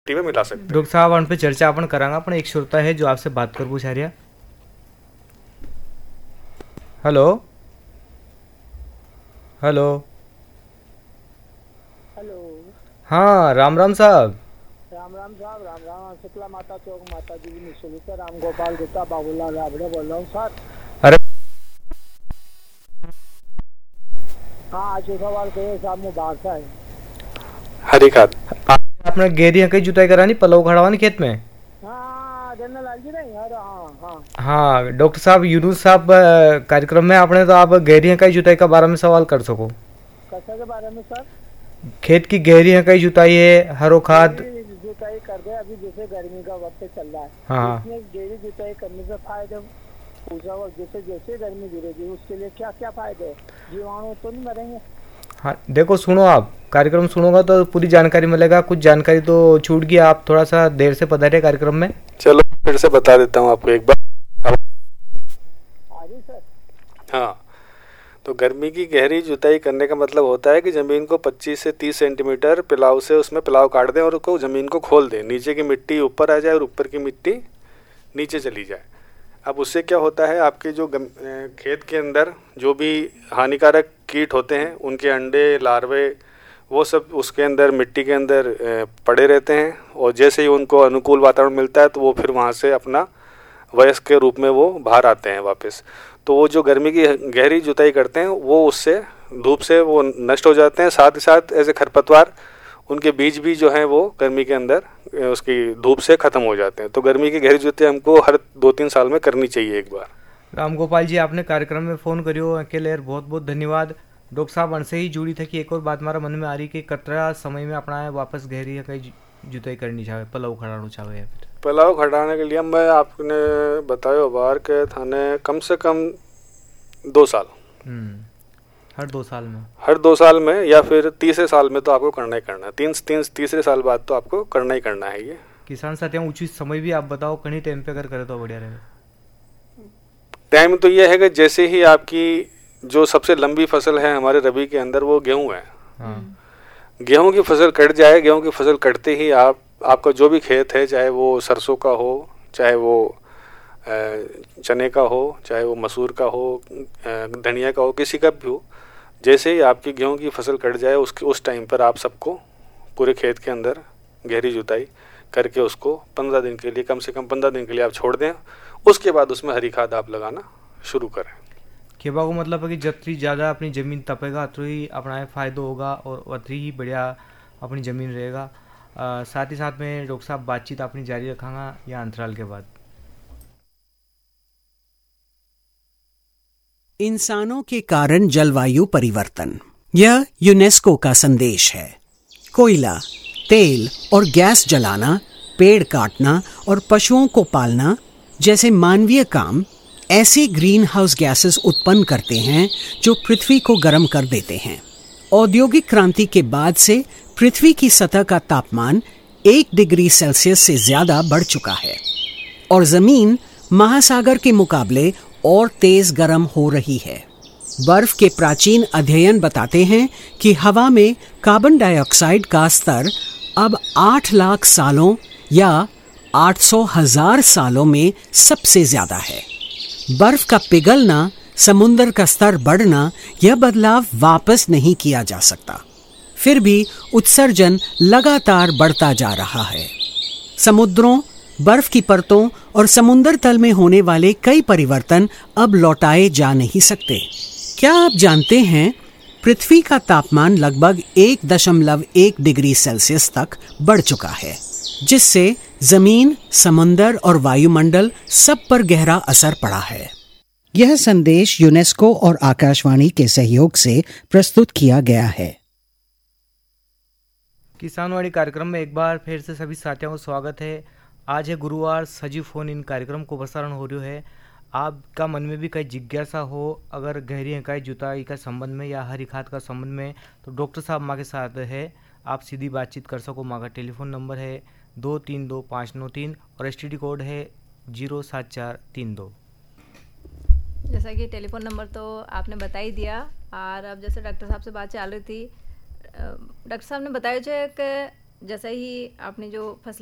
मिट्टी में मिला सकते हैं। डॉक्टर साहब उन पे चर्चा अपन करांगा। अपन एक श्रोता है जो आपसे बात कर पूछा रहा। Hello hello hello. हाँ, राम राम साहब। राम राम साहब, राम राम। शुक्ला माता चौक माता जी की निःशुल्क राम गोपाल गुप्ता बाबूलाल राबड़े बोल रहा हूँ सर। अरे हाँ, आज सवाल कहिए साहब, मुबारक है। हरी खाद आपने गेरी कहीं जुताई करानी पलव खड़ावानी खेत में? हाँ, जनरल लाल जी नहीं? अरे हाँ हाँ हाँ डॉक्टर साहब, यूनुस साहब कार्यक्रम में आपने तो आप गहरी कई जुताई का बारे में सवाल कर सको। कैसे के बारे में सर? खेत की गहरी कई जुताई है, हरो खाद। गेरी जुताई कर दे, अभी जैसे गर्मी का वक्त चल रहा है। हाँ। इसमें गेरी जुताई करने से फायदे पूछा, और जैसे जैसे गर्मी गिरेगी उसके लिए क्या क्या फायदे है? जीवाणु तो नहीं मरेंगे? हाँ देखो, सुनो, आप कार्यक्रम सुनोगा तो पूरी जानकारी मिलेगा। कुछ जानकारी तो छूट गई, आप थोड़ा सा देर से पधारे कार्यक्रम में। चलो फिर से बता देता हूँ आपको एक बार। हाँ जी सर। हाँ, तो गर्मी की गहरी जुताई करने का मतलब होता है कि ज़मीन को 25 से 30 सेंटीमीटर पिलाव से उसमें पिलाव काट दें और उसको ज़मीन को खोल दें। नीचे की मिट्टी ऊपर आ जाए और ऊपर की मिट्टी नीचे चली जाए। अब उससे क्या होता है, आपके जो खेत के अंदर जो भी हानिकारक कीट होते हैं उनके अंडे, लार्वे, वो सब उसके अंदर मिट्टी के अंदर पड़े रहते हैं। और जैसे ही उनको अनुकूल वातावरण मिलता है तो वो फिर वहाँ से अपना वयस्क के रूप में वो बाहर आते हैं वापस। तो वो जो गर्मी की गहरी जुताई करते हैं वो उससे धूप से वो नष्ट हो जाते हैं। साथ ही साथ ऐसे खरपतवार, उनके बीज भी जो हैं वो गर्मी के अंदर उसकी धूप से ख़त्म हो जाते हैं। तो गर्मी की गहरी जुताई हमको हर 2-3 साल में करनी चाहिए एक बार। राम गोपाल जी, आपने कार्यक्रम में फ़ोन करियो अकेले, बहुत बहुत धन्यवाद। डॉक्टर साहब अनसे ही जुड़ी थी कि एक और बात हमारा मन में आ रही कि कतरा समय में अपना वापस गहरी कहीं जुताई करनी चाहे, पलव खड़ाना चाहे या फिर पलाव खड़ाने के लिए मैं आपने बताया बार के थाने कम से कम 2 साल, हर 2 साल में, हर 2 साल में या फिर तीसरे साल में तो आपको करना ही करना है। तीसरे साल बाद तो आपको करना ही करना है। ये किसान साथियों उचित समय भी आप बताओ, कहीं टाइम पे अगर करे तो बढ़िया रहेगा। टाइम तो ये है कि जैसे ही आपकी जो सबसे लंबी फसल है हमारे रबी के अंदर वो गेहूं है। हाँ। गेहूं की फसल कट जाए, गेहूं की फसल कटते ही आपका जो भी खेत है, चाहे वो सरसों का हो, चाहे वो चने का हो, चाहे वो मसूर का हो, धनिया का हो, किसी का भी हो, जैसे ही आपकी गेहूं की फसल कट जाए उस टाइम पर आप सबको पूरे खेत के अंदर गहरी जुताई करके उसको 15 दिन के लिए, कम से कम 15 दिन के लिए आप छोड़ दें। उसके बाद उसमें हरी खाद आप लगाना शुरू करें। खेबा को मतलब है कि जितनी ज़्यादा अपनी ज़मीन तपेगा तो ही अपना फ़ायदा होगा और उतनी ही बढ़िया अपनी ज़मीन रहेगा। साथ ही साथ में डॉक्टर साहब बातचीत अपनी जारी रखांगा या अंतराल के बाद। इंसानों के कारण जलवायु परिवर्तन, यह यूनेस्को का संदेश है। कोयला, तेल और गैस जलाना, पेड़ काटना और पशुओं को पालना जैसे मानवीय काम ऐसे ग्रीन हाउस गैसेस उत्पन्न करते हैं जो पृथ्वी को गर्म कर देते हैं। औद्योगिक क्रांति के बाद से पृथ्वी की सतह का तापमान 1 डिग्री सेल्सियस से ज्यादा बढ़ चुका है और जमीन महासागर के मुकाबले और तेज गर्म हो रही है। बर्फ के प्राचीन अध्ययन बताते हैं कि हवा में कार्बन डाइऑक्साइड का स्तर अब 8 लाख सालों या 800,000 सालों में सबसे ज्यादा है। बर्फ का पिघलना, समुद्र का स्तर बढ़ना, यह बदलाव वापस नहीं किया जा सकता। फिर भी उत्सर्जन लगातार बढ़ता जा रहा है। समुद्रों, बर्फ की परतों और समुद्र तल में होने वाले कई परिवर्तन अब लौटाए जा नहीं सकते। क्या आप जानते हैं, पृथ्वी का तापमान लगभग 1.1 डिग्री सेल्सियस तक बढ़ चुका है, जिससे जमीन, समुद्र और वायुमंडल सब पर गहरा असर पड़ा है। यह संदेश यूनेस्को और आकाशवाणी के सहयोग से प्रस्तुत किया गया है। किसानवाड़ी कार्यक्रम में एक बार फिर से सभी साथियों को स्वागत है। आज है गुरुवार, सजीव फोन इन कार्यक्रम को प्रसारण हो रहा है। आपका मन में भी कई जिज्ञासा हो अगर गहरी इकाई जुताई का संबंध में या हरी खाद का संबंध में, तो डॉक्टर साहब माँ के साथ है, आप सीधी बातचीत कर सको। माँ का टेलीफोन नंबर है 232593 और एसटीडी कोड है 07432। जैसा कि टेलीफोन नंबर तो आपने बता ही दिया, और अब जैसे डॉक्टर साहब से बात चल रही थी, डॉक्टर साहब ने बताया जो कि जैसा ही आपने जो फसल